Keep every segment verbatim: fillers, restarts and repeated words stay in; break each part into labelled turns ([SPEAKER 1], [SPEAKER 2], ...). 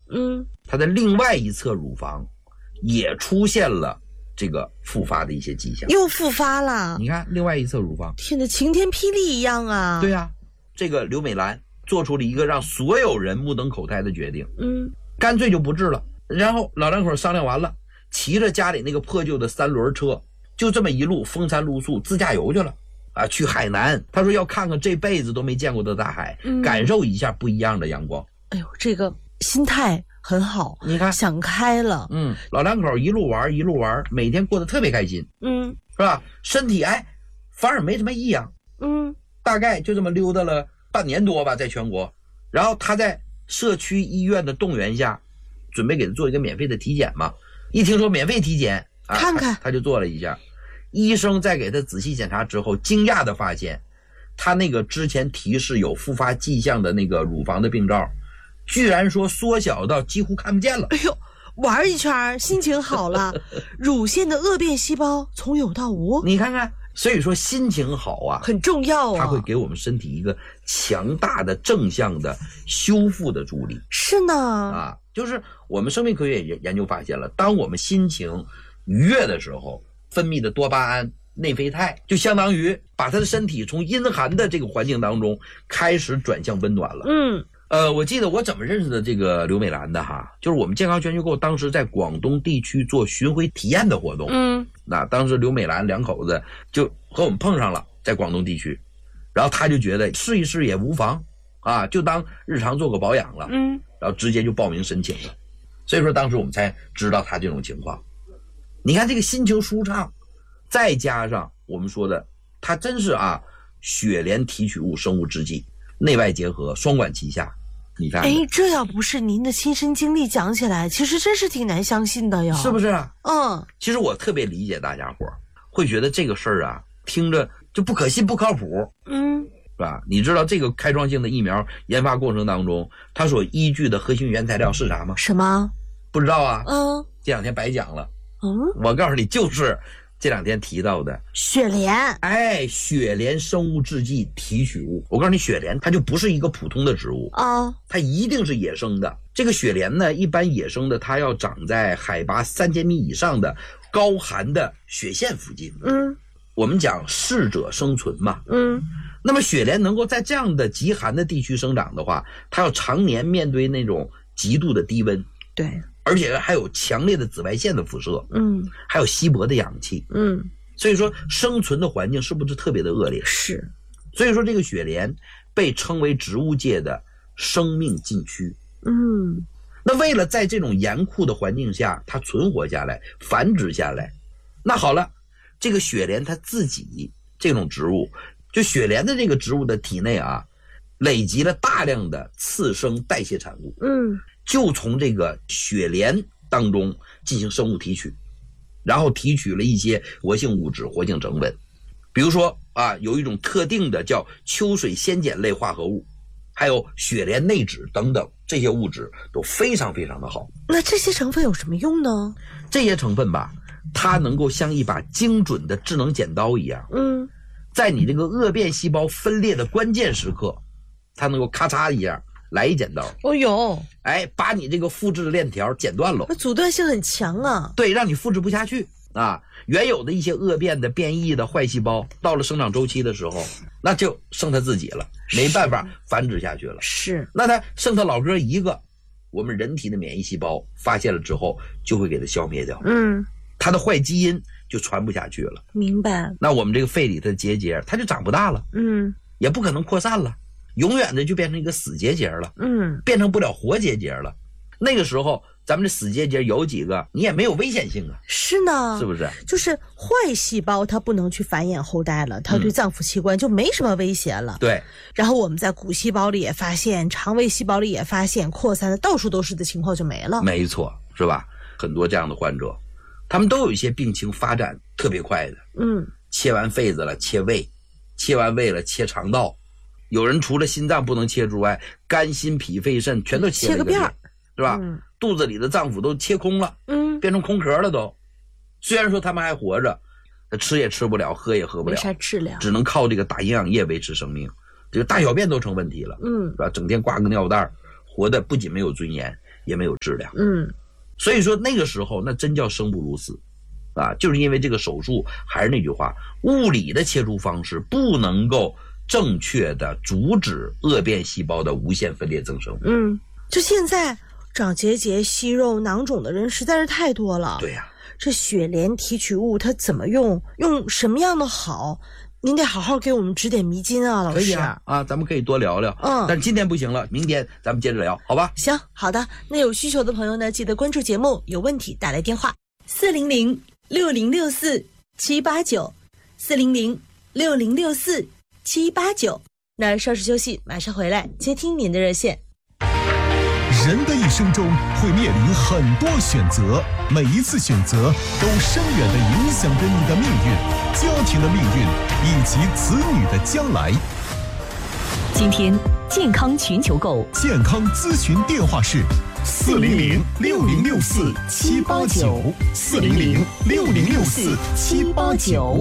[SPEAKER 1] 嗯，
[SPEAKER 2] 它的另外一侧乳房也出现了这个复发的一些迹象，
[SPEAKER 1] 又复发了。
[SPEAKER 2] 你看另外一侧乳房，
[SPEAKER 1] 天哪，晴天霹雳一样啊！
[SPEAKER 2] 对啊，这个刘美兰做出了一个让所有人目瞪口呆的决定，
[SPEAKER 1] 嗯，
[SPEAKER 2] 干脆就不治了。然后老两口商量完了，骑着家里那个破旧的三轮车，就这么一路风餐露宿自驾游去了啊，去海南。他说要看看这辈子都没见过的大海，嗯，感受一下不一样的阳光。
[SPEAKER 1] 哎呦，这个心态很好，
[SPEAKER 2] 你看
[SPEAKER 1] 想开了。
[SPEAKER 2] 嗯，老两口一路玩一路玩，每天过得特别开心。
[SPEAKER 1] 嗯，
[SPEAKER 2] 是吧？身体哎反而没什么异样。
[SPEAKER 1] 嗯，
[SPEAKER 2] 大概就这么溜达了半年多吧，在全国。然后他在社区医院的动员下，准备给他做一个免费的体检嘛。一听说免费体检，啊、
[SPEAKER 1] 看看
[SPEAKER 2] 他, 他就做了一下。医生在给他仔细检查之后，惊讶的发现，他那个之前提示有复发迹象的那个乳房的病灶，居然说缩小到几乎看不见了。
[SPEAKER 1] 哎呦，玩一圈心情好了，乳腺的恶变细胞从有到无。
[SPEAKER 2] 你看看，所以说心情好啊，
[SPEAKER 1] 很重要啊，
[SPEAKER 2] 它会给我们身体一个强大的正向的修复的助力。
[SPEAKER 1] 是呢，
[SPEAKER 2] 啊，就是我们生命科学研究发现了，当我们心情愉悦的时候，分泌的多巴胺、内啡肽就相当于把他的身体从阴寒的这个环境当中开始转向温暖了。
[SPEAKER 1] 嗯。
[SPEAKER 2] 呃，我记得我怎么认识的这个刘美兰的哈，就是我们健康全球购当时在广东地区做巡回体验的活动。
[SPEAKER 1] 嗯，
[SPEAKER 2] 那当时刘美兰两口子就和我们碰上了，在广东地区，然后他就觉得试一试也无妨啊，就当日常做个保养了。嗯，然后直接就报名申请了。所以说当时我们才知道他这种情况。你看这个心情舒畅，再加上我们说的，他真是啊，雪莲提取物生物制剂，内外结合，双管齐下。你看，
[SPEAKER 1] 哎，这要不是您的亲身经历讲起来，其实真是挺难相信的哟，
[SPEAKER 2] 是不是啊？
[SPEAKER 1] 嗯，
[SPEAKER 2] 其实我特别理解大家伙会觉得这个事儿啊，听着就不可信、不靠谱，
[SPEAKER 1] 嗯，
[SPEAKER 2] 是吧？你知道这个开创性的疫苗研发过程当中，它所依据的核心原材料是啥吗？
[SPEAKER 1] 什么？
[SPEAKER 2] 不知道啊？
[SPEAKER 1] 嗯，
[SPEAKER 2] 这两天白讲了。
[SPEAKER 1] 嗯，
[SPEAKER 2] 我告诉你，就是这两天提到的
[SPEAKER 1] 雪莲。
[SPEAKER 2] 哎，雪莲生物制剂提取物。我告诉你，雪莲它就不是一个普通的植物
[SPEAKER 1] 啊，
[SPEAKER 2] 它一定是野生的。这个雪莲呢，一般野生的它要长在海拔三千米以上的高寒的雪线附近。
[SPEAKER 1] 嗯，
[SPEAKER 2] 我们讲适者生存嘛。
[SPEAKER 1] 嗯，
[SPEAKER 2] 那么雪莲能够在这样的极寒的地区生长的话，它要常年面对那种极度的低温。
[SPEAKER 1] 对。
[SPEAKER 2] 而且还有强烈的紫外线的辐射，
[SPEAKER 1] 嗯，
[SPEAKER 2] 还有稀薄的氧气，
[SPEAKER 1] 嗯，
[SPEAKER 2] 所以说生存的环境是不是特别的恶劣？
[SPEAKER 1] 是，
[SPEAKER 2] 所以说这个雪莲被称为植物界的生命禁区。
[SPEAKER 1] 嗯，
[SPEAKER 2] 那为了在这种严酷的环境下它存活下来、繁殖下来，那好了，这个雪莲它自己这种植物，就雪莲的这个植物的体内啊，累积了大量的次生代谢产物。
[SPEAKER 1] 嗯。
[SPEAKER 2] 就从这个雪莲当中进行生物提取，然后提取了一些活性物质、活性成分，比如说啊，有一种特定的叫秋水仙碱类化合物，还有雪莲内酯等等，这些物质都非常非常的好。
[SPEAKER 1] 那这些成分有什么用呢？
[SPEAKER 2] 这些成分吧，它能够像一把精准的智能剪刀一样，嗯，在你这个恶变细胞分裂的关键时刻，它能够咔嚓一下来一剪刀。
[SPEAKER 1] 哦哟，
[SPEAKER 2] 哎，把你这个复制的链条剪断了，
[SPEAKER 1] 阻断性很强啊。
[SPEAKER 2] 对，让你复制不下去啊。原有的一些恶变的、变异的坏细胞，到了生长周期的时候，那就剩他自己了，没办法繁殖下去了。
[SPEAKER 1] 是，
[SPEAKER 2] 那他剩他老哥一个，我们人体的免疫细胞发现了之后，就会给他消灭掉。嗯，他的坏基因就传不下去了。
[SPEAKER 1] 明白。那
[SPEAKER 2] 我们这个肺里的结节，它就长不大了。嗯，也不可能扩散了。永远的就变成一个死结节了，嗯，变成不了活结节了。那个时候，咱们这死结节有几个，你也没有危险性啊。
[SPEAKER 1] 是呢，
[SPEAKER 2] 是不是？
[SPEAKER 1] 就是坏细胞它不能去繁衍后代了，它对脏腑器官就没什么威胁了。
[SPEAKER 2] 对、嗯。
[SPEAKER 1] 然后我们在骨细胞里也发现，肠胃细胞里也发现，扩散的到处都是的情况就没了。
[SPEAKER 2] 没错，是吧？很多这样的患者，他们都有一些病情发展特别快的。嗯，切完肺子了，切胃；切完胃了，切肠道。有人除了心脏不能切之外，肝心脾肺肾全都切了一个遍，是吧、嗯、肚子里的脏腑都切空了，嗯，变成空壳了都。虽然说他们还活着，吃也吃不了，喝也喝不了，
[SPEAKER 1] 没啥质量，
[SPEAKER 2] 只能靠这个打营养液维持生命。这个大小便都成问题了，嗯，是吧？整天挂个尿袋，活的不仅没有尊严， 也没有质量。
[SPEAKER 1] 嗯，
[SPEAKER 2] 所以说那个时候那真叫生不如死啊，就是因为这个手术，还是那句话，物理的切除方式不能够正确的阻止恶变细胞的无限分裂增生。
[SPEAKER 1] 嗯，就现在长结节、息肉、囊肿的人实在是太多了。
[SPEAKER 2] 对呀、啊，
[SPEAKER 1] 这血莲提取物它怎么用？用什么样的好？您得好好给我们指点迷津啊，老师。
[SPEAKER 2] 可以啊，啊，咱们可以多聊聊。
[SPEAKER 1] 嗯，
[SPEAKER 2] 但今天不行了，明天咱们接着聊，好吧？
[SPEAKER 1] 行，好的。那有需求的朋友呢，记得关注节目，有问题打来电话四零零六零六四七八九四零零六零六四七八九。那稍事休息，马上回来接听您的热线。
[SPEAKER 3] 人的一生中会面临很多选择，每一次选择都深远地影响着你的命运、家庭的命运以及子女的将来。
[SPEAKER 4] 今天健康全球购
[SPEAKER 3] 健康咨询电话是四零零六零六四七八九四零零六零六四七八九。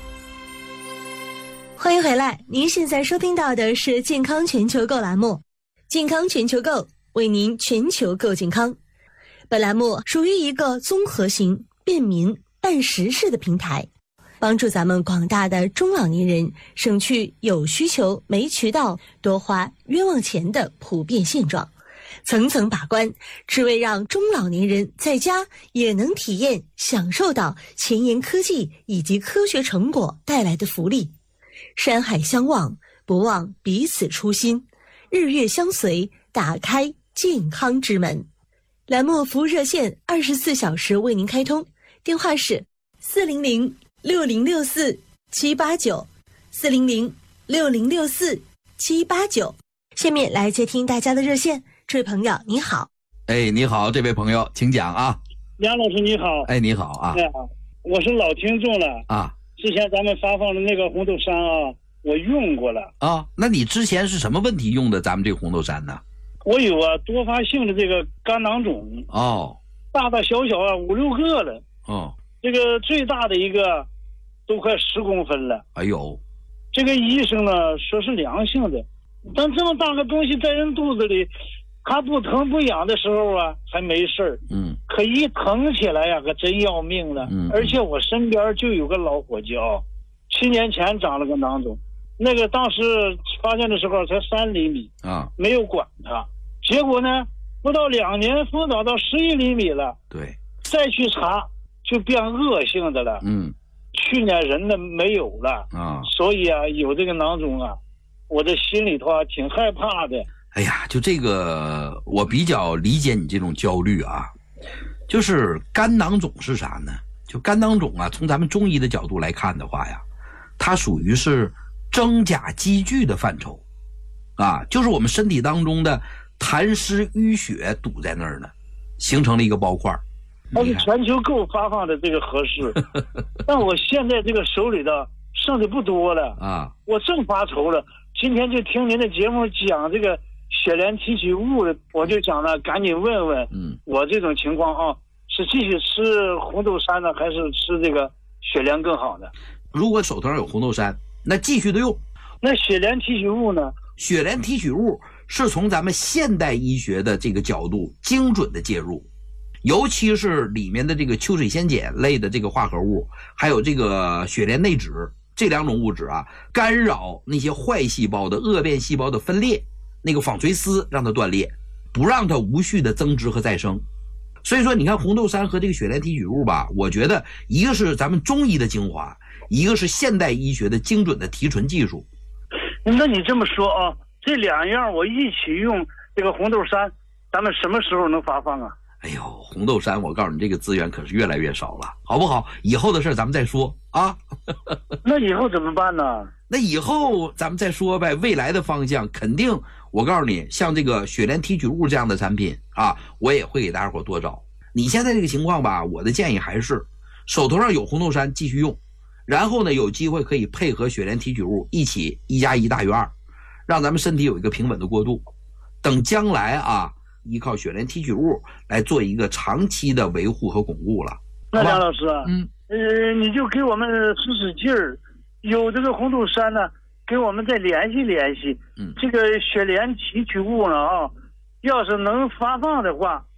[SPEAKER 1] 欢迎回来，您现在收听到的是健康全球购栏目，健康全球购为您全球购健康。本栏目属于一个综合型、便民、办实事的平台，帮助咱们广大的中老年人省去有需求没渠道、多花冤枉钱的普遍现状，层层把关，只为让中老年人在家也能体验、享受到前沿科技以及科学成果带来的福利。山海相望，不忘彼此初心，日月相随，打开健康之门。栏目服务热线二十四小时为您开通，电话是四零零六零六四七八九四零零六零六四七八九。下面来接听大家的热线，这位朋友你好。
[SPEAKER 2] 哎，你好，这位朋友，请讲啊。
[SPEAKER 5] 梁老师你好。
[SPEAKER 2] 哎，你好啊。
[SPEAKER 5] 哎，我是老听众了
[SPEAKER 2] 啊。
[SPEAKER 5] 之前咱们发放的那个红豆杉啊，我用过了
[SPEAKER 2] 啊。那你之前是什么问题用的咱们这个红豆杉呢？
[SPEAKER 5] 我有啊，多发性的这个肝囊肿
[SPEAKER 2] 哦，
[SPEAKER 5] 大大小小啊五六个了
[SPEAKER 2] 哦，
[SPEAKER 5] 这个最大的一个都快十公分了。
[SPEAKER 2] 哎呦，
[SPEAKER 5] 这个医生呢说是良性的，但这么大个东西在人肚子里，它不疼不痒的时候啊还没事儿，
[SPEAKER 2] 嗯，
[SPEAKER 5] 可一疼起来呀、啊、可真要命了。
[SPEAKER 2] 嗯，
[SPEAKER 5] 而且我身边就有个老火椒，七年前长了个囊肿，那个当时发现的时候才三厘米
[SPEAKER 2] 啊，
[SPEAKER 5] 没有管它，结果呢不到两年疯长到十一厘米了，
[SPEAKER 2] 对，
[SPEAKER 5] 再去查就变恶性的了。
[SPEAKER 2] 嗯，
[SPEAKER 5] 去年人呢没有了
[SPEAKER 2] 啊，
[SPEAKER 5] 所以啊有这个囊肿啊，我的心里头啊挺害怕的。
[SPEAKER 2] 哎呀，就这个我比较理解你这种焦虑啊，就是肝囊肿是啥呢？就肝囊肿啊，从咱们中医的角度来看的话呀，它属于是真假积聚的范畴啊，就是我们身体当中的痰湿淤血堵在那儿呢，形成了一个包块。
[SPEAKER 5] 它是全球购发放的这个合适但我现在这个手里的剩的不多了啊，我正发愁了，今天就听您的节目讲这个血莲提取物的，我就想呢赶紧问问，嗯，我这种情况啊，是继续吃红豆杉呢，还是吃这个血莲更好呢？
[SPEAKER 2] 如果手头上有红豆杉，那继续的用。
[SPEAKER 5] 那血莲提取物呢？
[SPEAKER 2] 血莲提取物是从咱们现代医学的这个角度精准的介入，尤其是里面的这个秋水仙碱类的这个化合物，还有这个血莲内酯这两种物质啊，干扰那些坏细胞的恶变细胞的分裂，那个纺锤丝让它断裂，不让它无序的增殖和再生。所以说你看红豆杉和这个血莲提取物吧，我觉得一个是咱们中医的精华，一个是现代医学的精准的提纯技术。
[SPEAKER 5] 那你这么说啊，这两样我一起用这个红豆杉，咱们什么时候能发放啊？
[SPEAKER 2] 哎呦，红豆杉我告诉你这个资源可是越来越少了，好不好？以后的事咱们再说啊
[SPEAKER 5] 那以后怎么办呢？
[SPEAKER 2] 那以后咱们再说呗，未来的方向肯定我告诉你，像这个血莲提取物这样的产品啊，我也会给大家伙多找。你现在这个情况吧，我的建议还是手头上有红豆杉继续用，然后呢有机会可以配合血莲提取物一起一加一大于二，让咱们身体有一个平稳的过渡，等将来啊依靠血莲提取物来做一个长期的维护和巩固了。
[SPEAKER 5] 那梁老师啊，
[SPEAKER 2] 嗯，
[SPEAKER 5] 呃，你就给我们使使劲儿，有这个红豆杉呢，给我们再联系联系。嗯，这个血莲提取物呢啊，要是能发放的话，